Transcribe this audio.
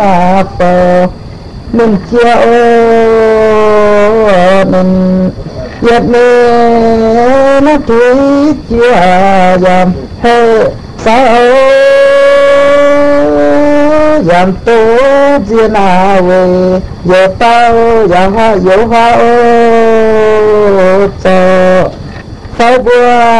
na phờ mình chia mình giật mê nó tuy chia giảm hệ sao giảm tố riêng nào về giờ tao giảm hoa dấu hoa cho sao bữa